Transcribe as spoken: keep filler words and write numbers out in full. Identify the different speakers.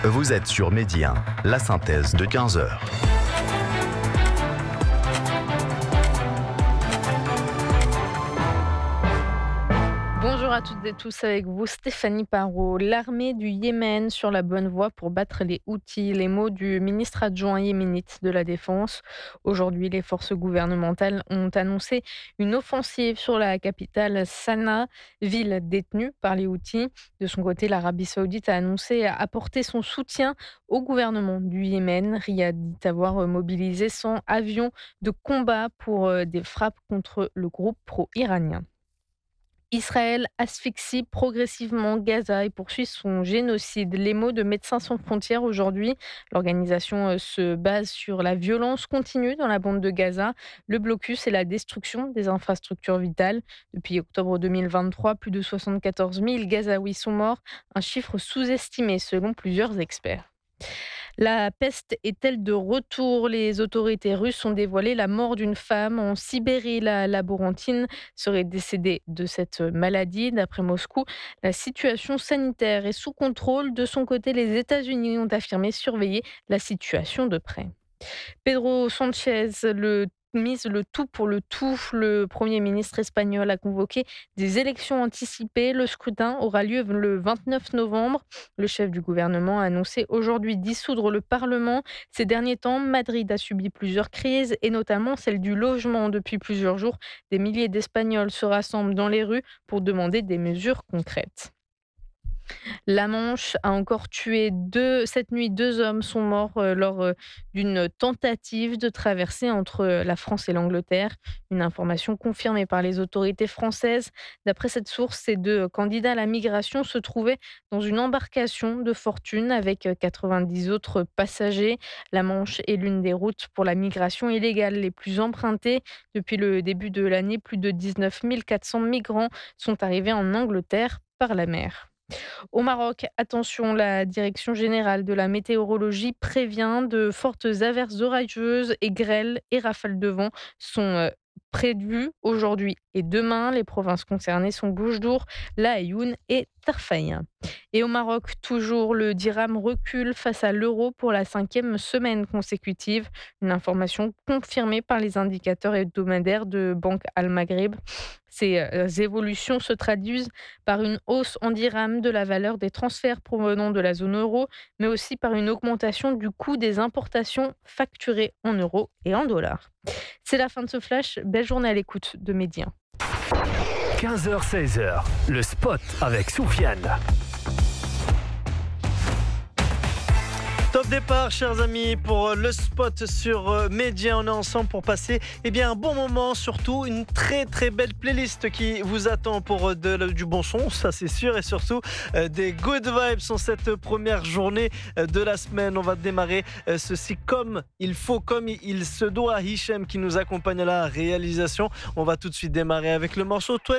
Speaker 1: Vous êtes sur Midi un, la synthèse de quinze heures.
Speaker 2: Bonjour à toutes et tous, avec vous Stéphanie Parot. L'armée du Yémen sur la bonne voie pour battre les Houthis. Les mots du ministre adjoint yéménite de la Défense. Aujourd'hui, les forces gouvernementales ont annoncé une offensive sur la capitale Sanaa, ville détenue par les Houthis. De son côté, l'Arabie Saoudite a annoncé apporter son soutien au gouvernement du Yémen. Riyad dit avoir mobilisé cent avions de combat pour des frappes contre le groupe pro-iranien. Israël asphyxie progressivement Gaza et poursuit son génocide. Les mots de Médecins sans frontières aujourd'hui. L'organisation euh, se base sur la violence continue dans la bande de Gaza, le blocus et la destruction des infrastructures vitales. Depuis octobre deux mille vingt-trois, plus de soixante-quatorze mille Gazaouis sont morts, un chiffre sous-estimé selon plusieurs experts. La peste est-elle de retour? Les autorités russes ont dévoilé la mort d'une femme en Sibérie. La laborantine serait décédée de cette maladie. D'après Moscou, la situation sanitaire est sous contrôle. De son côté, les États-Unis ont affirmé surveiller la situation de près. Pedro Sanchez le mise le tout pour le tout. Le Premier ministre espagnol a convoqué des élections anticipées. Le scrutin aura lieu le vingt-neuf novembre. Le chef du gouvernement a annoncé aujourd'hui dissoudre le Parlement. Ces derniers temps, Madrid a subi plusieurs crises et notamment celle du logement. Depuis plusieurs jours, des milliers d'Espagnols se rassemblent dans les rues pour demander des mesures concrètes. La Manche a encore tué deux, cette nuit, deux hommes sont morts euh, lors euh, d'une tentative de traversée entre euh, la France et l'Angleterre. Une information confirmée par les autorités françaises. D'après cette source, ces deux candidats à la migration se trouvaient dans une embarcation de fortune avec euh, quatre-vingt-dix autres passagers. La Manche est l'une des routes pour la migration illégale les plus empruntées. Depuis le début de l'année, plus de dix-neuf mille quatre cents migrants sont arrivés en Angleterre par la mer. Au Maroc, attention, la Direction générale de la météorologie prévient de fortes averses orageuses et grêles et rafales de vent sont euh, prévues aujourd'hui et demain. Les provinces concernées sont Bouches-d'Our, La Aïoun et Tarfaya. Et au Maroc, toujours, le dirham recule face à l'euro pour la cinquième semaine consécutive. Une information confirmée par les indicateurs hebdomadaires de Banque Al Maghrib. Ces euh, évolutions se traduisent par une hausse en dirham de la valeur des transferts provenant de la zone euro, mais aussi par une augmentation du coût des importations facturées en euros et en dollars. C'est la fin de ce flash. Belle journée à l'écoute de Midi un.
Speaker 3: quinze heures seize heures, le spot avec Soufiane.
Speaker 4: Top départ, chers amis, pour le spot sur Midi un. On est ensemble pour passer eh bien, un bon moment, surtout une très très belle playlist qui vous attend pour de, du bon son, ça c'est sûr, et surtout euh, des good vibes en cette première journée de la semaine. On va démarrer euh, ceci comme il faut, comme il se doit. Hichem qui nous accompagne à la réalisation. On va tout de suite démarrer avec le morceau